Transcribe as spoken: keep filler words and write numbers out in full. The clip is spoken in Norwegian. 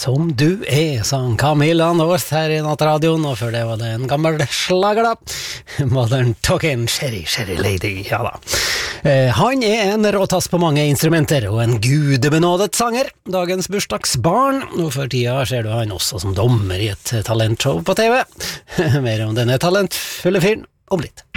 Som du er, sang Camilla North her i Nattradioen, og før det var det en gammel slager da. Modern Talking, Sherry, Sherry Lady, ja da. Eh, han er en råtass på mange instrumenter, og en gudebenådet sanger. Dagens bursdagsbarn, og for tida ser du han også som dommer i et talentshow på T V. Mer om denne talentfulle fyren om litt.